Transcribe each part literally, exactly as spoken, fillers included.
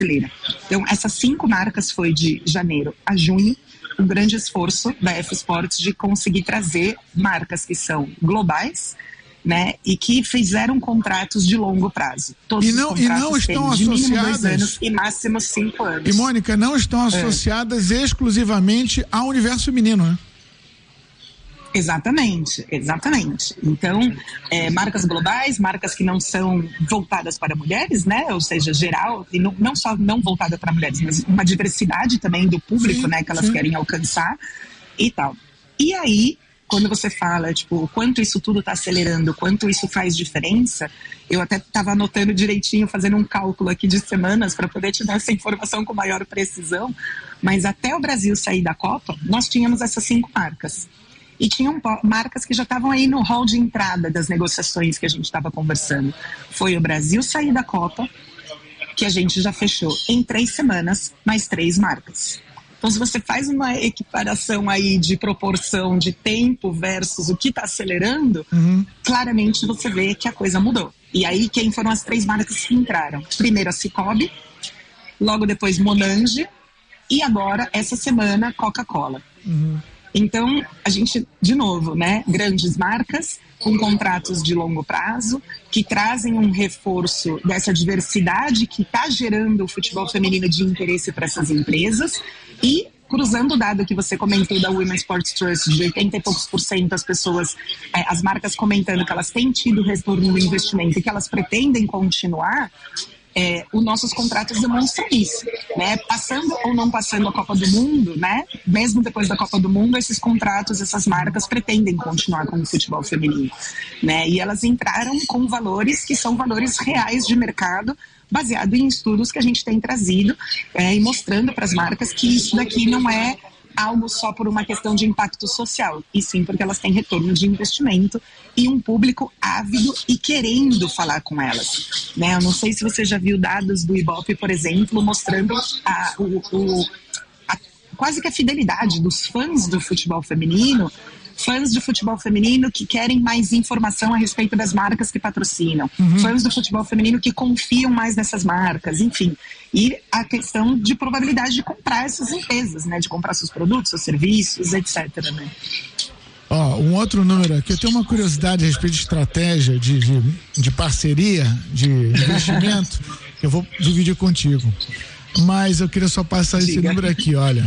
brasileira. Então, essas cinco marcas foi de janeiro a junho, um grande esforço da F Sports de conseguir trazer marcas que são globais, né, e que fizeram contratos de longo prazo. Todos e não, os e não estão de associadas dois anos e máximo cinco anos. E Mônica, não estão associadas é. exclusivamente ao universo feminino, né? Exatamente, exatamente. Então, é, marcas globais, marcas que não são voltadas para mulheres, né? Ou seja, geral, e não, não só não voltada para mulheres, mas uma diversidade também do público, sim, né? Que elas sim. querem alcançar e tal. E aí, quando você fala, tipo, o quanto isso tudo está acelerando, o quanto isso faz diferença, eu até estava anotando direitinho, fazendo um cálculo aqui de semanas para poder te dar essa informação com maior precisão, mas até o Brasil sair da Copa, nós tínhamos essas cinco marcas. E tinham marcas que já estavam aí no hall de entrada das negociações que a gente estava conversando. Foi o Brasil sair da Copa, que a gente já fechou em três semanas, mais três marcas. Então, se você faz uma equiparação aí de proporção de tempo versus o que está acelerando, uhum. claramente você vê que a coisa mudou. E aí, quem foram as três marcas que entraram? Primeiro a Cicobi, logo depois Monange e agora, essa semana, Coca-Cola. Uhum. Então, a gente, de novo, né, grandes marcas com contratos de longo prazo, que trazem um reforço dessa diversidade que está gerando o futebol feminino de interesse para essas empresas e cruzando o dado que você comentou da Women Sports Trust, de oitenta e poucos por cento das pessoas, é, as marcas comentando que elas têm tido retorno no investimento e que elas pretendem continuar, É, os nossos contratos demonstram isso, né? Passando ou não passando a Copa do Mundo, né? Mesmo depois da Copa do Mundo, esses contratos, essas marcas pretendem continuar com o futebol feminino, né? E elas entraram com valores que são valores reais de mercado, baseado em estudos que a gente tem trazido é, e mostrando para as marcas que isso daqui não é algo só por uma questão de impacto social, e sim porque elas têm retorno de investimento e um público ávido e querendo falar com elas, né? Eu não sei se você já viu dados do Ibope, por exemplo, mostrando a, o, o, a, quase que a fidelidade dos fãs do futebol feminino, fãs de futebol feminino que querem mais informação a respeito das marcas que patrocinam, uhum. fãs do futebol feminino que confiam mais nessas marcas, enfim. E a questão de probabilidade de comprar essas empresas, né? De comprar seus produtos, seus serviços, etcétera, né? Ó, um outro número aqui, eu tenho uma curiosidade a respeito de estratégia, de, de, de parceria, de investimento, que eu vou dividir contigo. Mas eu queria só passar Diga. esse número aqui, olha.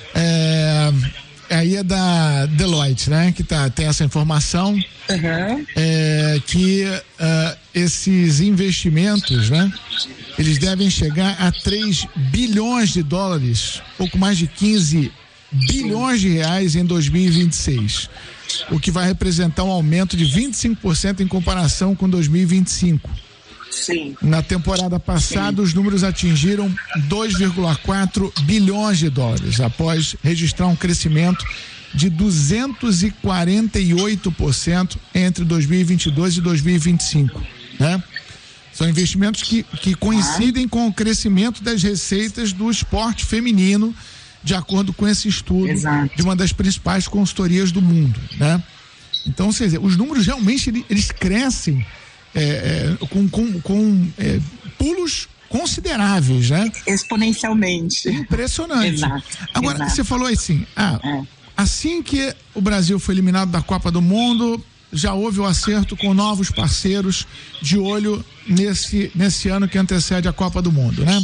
É... Aí é da Deloitte, né? Que tá, tem essa informação uhum. é, que uh, esses investimentos, né? Eles devem chegar a três bilhões de dólares, pouco mais de quinze bilhões de reais em dois mil e vinte e seis, o que vai representar um aumento de vinte e cinco por cento em comparação com dois mil e vinte e cinco. Sim. Na temporada passada, Sim. os números atingiram dois vírgula quatro bilhões de dólares, após registrar um crescimento de duzentos e quarenta e oito por cento entre dois mil e vinte e dois e dois mil e vinte e cinco, né? São investimentos que, que coincidem com o crescimento das receitas do esporte feminino, de acordo com esse estudo Exato. de uma das principais consultorias do mundo, né? Então, quer dizer, os números realmente eles crescem É, é, com, com, com é, pulos consideráveis, né? Exponencialmente. Impressionante. Exato. Agora, Exato. você falou assim, ah, é. assim que o Brasil foi eliminado da Copa do Mundo, já houve o acerto com novos parceiros de olho nesse, nesse ano que antecede a Copa do Mundo, né?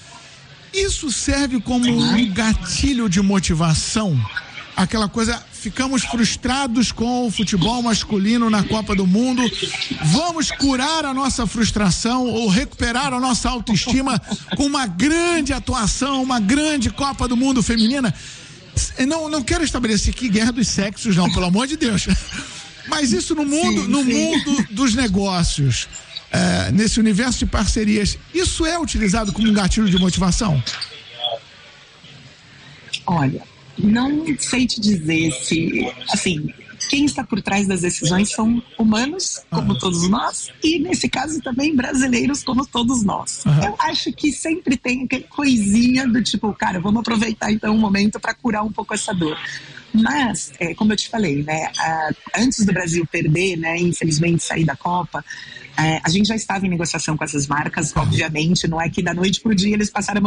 Isso serve como um gatilho de motivação, aquela coisa, ficamos frustrados com o futebol masculino na Copa do Mundo, vamos curar a nossa frustração ou recuperar a nossa autoestima com uma grande atuação, uma grande Copa do Mundo feminina. Não, não quero estabelecer aqui guerra dos sexos, não, pelo amor de Deus. Mas isso no mundo, sim, no sim. mundo dos negócios, é, nesse universo de parcerias, isso é utilizado como um gatilho de motivação? Olha, não sei te dizer se, assim, quem está por trás das decisões são humanos, como uhum. todos nós, e nesse caso também brasileiros, como todos nós. Uhum. Eu acho que sempre tem aquela coisinha do tipo, cara, vamos aproveitar então um momento para curar um pouco essa dor. Mas, é, como eu te falei, né, a, antes do Brasil perder, né, infelizmente sair da Copa, É, a gente já estava em negociação com essas marcas, obviamente, não é que da noite pro dia eles passaram